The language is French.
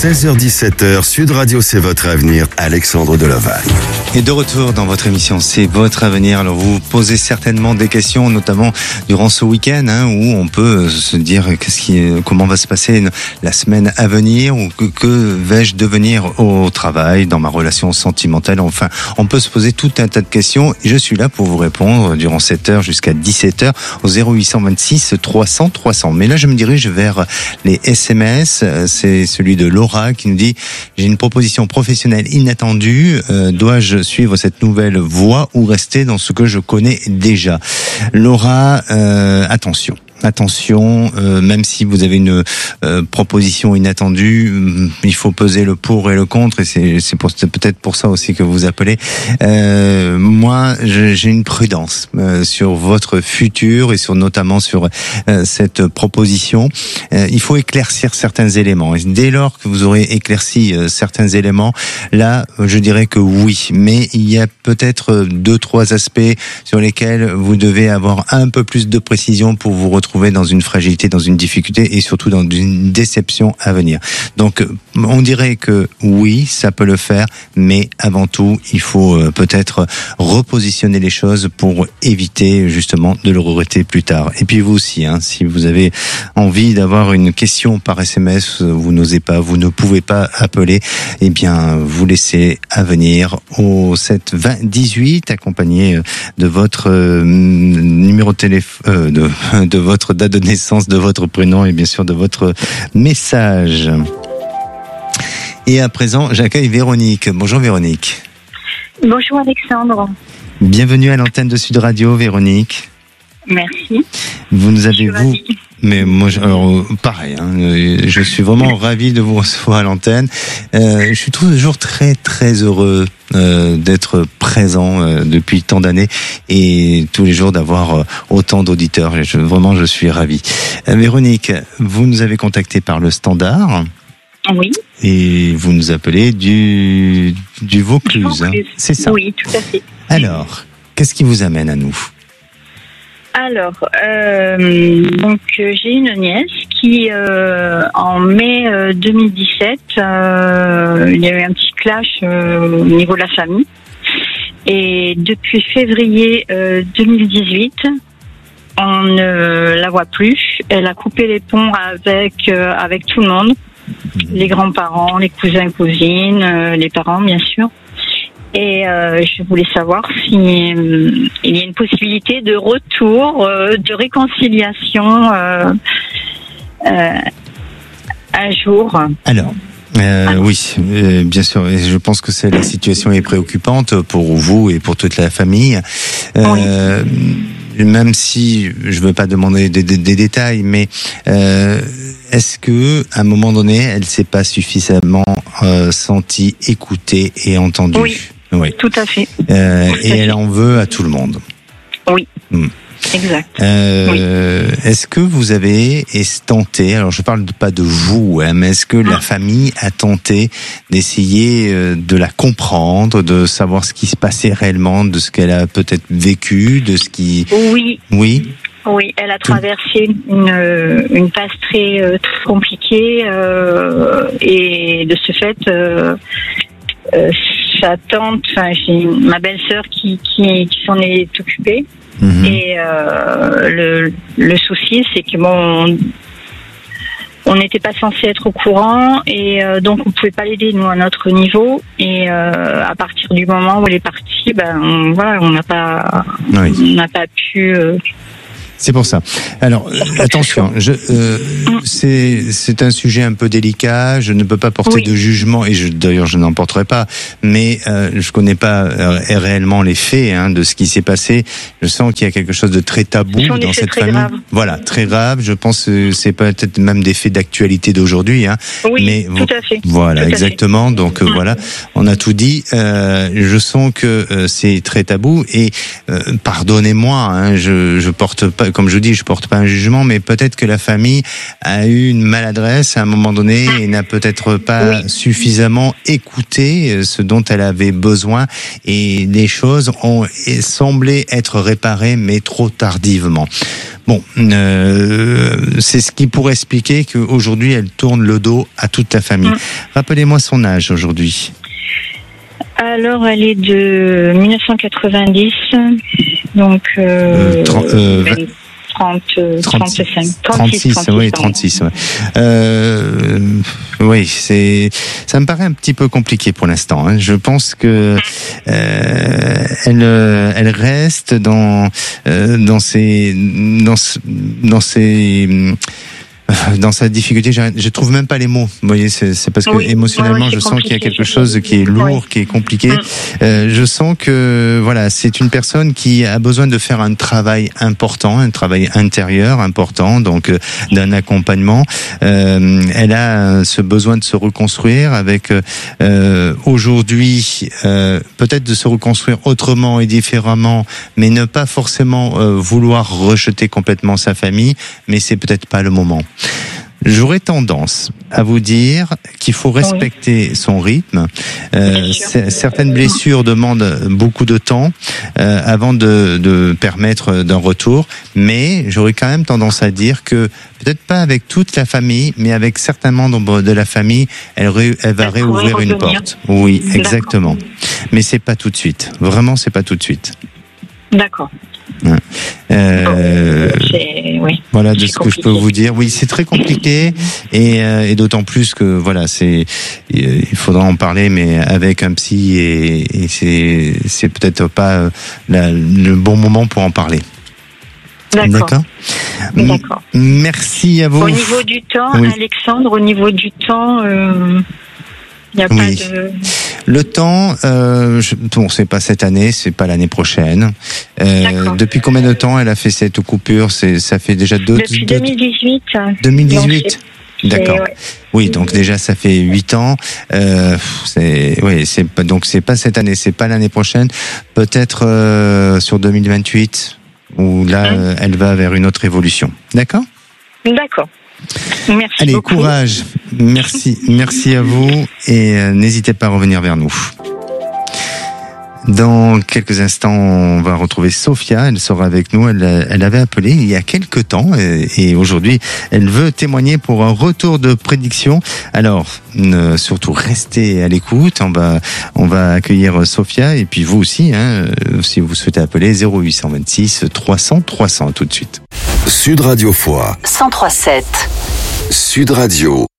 16h-17h, Sud Radio, c'est votre avenir, Alexandre Delovac. Et de retour dans votre émission, c'est votre avenir. Alors vous posez certainement des questions, notamment durant ce week-end, où on peut se dire comment va se passer la semaine à venir, ou que vais-je devenir au travail, dans ma relation sentimentale. Enfin, on peut se poser tout un tas de questions. Je suis là pour vous répondre durant 7h jusqu'à 17h au 0826 300 300. Mais là, je me dirige vers les SMS. C'est celui de Laura qui nous dit: j'ai une proposition professionnelle inattendue. Dois-je suivre cette nouvelle voie ou rester dans ce que je connais déjà? Laura, attention, même si vous avez une proposition inattendue, il faut peser le pour et le contre, et c'est peut-être pour ça aussi que vous appelez. Moi, j'ai une prudence sur votre futur et notamment sur cette proposition. Il faut éclaircir certains éléments. Et dès lors que vous aurez éclairci certains éléments, là, je dirais que oui. Mais il y a peut-être 2-3 aspects sur lesquels vous devez avoir un peu plus de précision pour vous retrouver dans une fragilité, dans une difficulté et surtout dans une déception à venir. Donc, on dirait que oui, ça peut le faire, mais avant tout, il faut peut-être repositionner les choses pour éviter justement de le regretter plus tard. Et puis vous aussi, si vous avez envie d'avoir une question par SMS, vous n'osez pas, vous ne pouvez pas appeler, eh bien, vous laissez à venir au 7 20 18, accompagné de votre numéro de téléphone, de votre date de naissance, de votre prénom et bien sûr de votre message. Et à présent, j'accueille Véronique. Bonjour Véronique. Bonjour Alexandre. Bienvenue à l'antenne de Sud Radio, Véronique. Merci. Vous nous avez mais moi, pareil. Je suis vraiment ravi de vous recevoir à l'antenne. Je suis toujours très très heureux d'être présent depuis tant d'années et tous les jours d'avoir autant d'auditeurs. Vraiment, je suis ravi. Véronique, vous nous avez contacté par le standard. Oui. Et vous nous appelez du Vaucluse. C'est ça? Oui, tout à fait. Alors, qu'est-ce qui vous amène à nous? Alors, donc j'ai une nièce qui, en mai 2017, il y a eu un petit clash au niveau de la famille. Et depuis février 2018, on ne la voit plus. Elle a coupé les ponts avec tout le monde, les grands-parents, les cousins, cousines, les parents, bien sûr. Et je voulais savoir si il y a une possibilité de retour, de réconciliation un jour. Alors, oui, bien sûr. Et je pense que la situation est préoccupante pour vous et pour toute la famille. Oui. Même si je ne veux pas demander des détails, mais est-ce que à un moment donné, elle s'est pas suffisamment sentie écoutée et entendue? Oui, tout à fait. Et elle en veut à tout le monde. Oui. Exact. Oui. Est-ce que vous avez tenté, alors je parle pas de vous, mais est-ce que la famille a tenté d'essayer de la comprendre, de savoir ce qui se passait réellement, de ce qu'elle a peut-être vécu, de ce qui... Oui. Oui. Oui, elle a traversé une passe très compliquée et de ce fait, sa tante, j'ai ma belle-sœur qui s'en est occupée. Et le souci, c'est que on n'était pas censé être au courant et donc on pouvait pas l'aider nous à notre niveau. Et à partir du moment où elle est partie, on n'a pas pu. C'est pour ça. Alors, attention, c'est un sujet un peu délicat. Je ne peux pas porter de jugement, et d'ailleurs, je n'en porterai pas. Mais je connais pas réellement les faits de ce qui s'est passé. Je sens qu'il y a quelque chose de très tabou dans cette famille. Grave. Voilà, très grave. Je pense que c'est peut-être même des faits d'actualité d'aujourd'hui. Oui, mais tout à fait. Voilà, tout exactement. Donc voilà, on a tout dit. Je sens que c'est très tabou. Et pardonnez-moi, je porte pas pas, comme je vous dis, je porte pas un jugement, mais peut-être que la famille a eu une maladresse à un moment donné et n'a peut-être pas suffisamment écouté ce dont elle avait besoin, et les choses ont semblé être réparées, mais trop tardivement. Bon, c'est ce qui pourrait expliquer qu'aujourd'hui elle tourne le dos à toute la famille. Rappelez-moi son âge aujourd'hui. Alors, elle est de 1990, donc 36. Oui, 36. Ouais. Oui, ça me paraît un petit peu compliqué pour l'instant. Hein. Je pense que elle reste dans sa difficulté. Je trouve même pas les mots. Vous voyez, c'est parce que émotionnellement, je sens qu'il y a quelque chose qui est lourd, qui est compliqué. Je sens que voilà, c'est une personne qui a besoin de faire un travail important, un travail intérieur important, donc d'un accompagnement. Elle a ce besoin de se reconstruire avec aujourd'hui peut-être de se reconstruire autrement et différemment, mais ne pas forcément vouloir rejeter complètement sa famille, mais c'est peut-être pas le moment. J'aurais tendance à vous dire qu'il faut respecter son rythme. Certaines blessures demandent beaucoup de temps avant de permettre d'un retour, mais j'aurais quand même tendance à dire que peut-être pas avec toute la famille, mais avec certains membres de la famille, elle va réouvrir une porte. Oui, exactement. Mais c'est pas tout de suite. Vraiment, c'est pas tout de suite. D'accord. Voilà de ce que je peux vous dire. Oui, c'est très compliqué et d'autant plus que voilà, il faudra en parler, mais avec un psy et c'est peut-être pas le bon moment pour en parler. D'accord. Merci à vous. Au niveau du temps, Alexandre, au niveau du temps, il n'y a pas de... Le temps, bon, c'est pas cette année, c'est pas l'année prochaine. Depuis combien de temps elle a fait cette coupure? Ça fait déjà depuis 2018. 2018. D'accord. Oui, donc déjà ça fait 8 ans. C'est pas cette année, c'est pas l'année prochaine. Peut-être sur 2028 où là elle va vers une autre évolution. D'accord? D'accord. Merci. Allez, beaucoup. courage. Merci à vous et n'hésitez pas à revenir vers nous. Dans quelques instants, on va retrouver Sophia. Elle sera avec nous. Elle avait appelé il y a quelques temps et aujourd'hui, elle veut témoigner pour un retour de prédiction. Alors, surtout restez à l'écoute. On va accueillir Sophia et puis vous aussi, hein, si vous souhaitez appeler 0826 300 300 tout de suite. Sud Radio Foix 103.7. Sud Radio.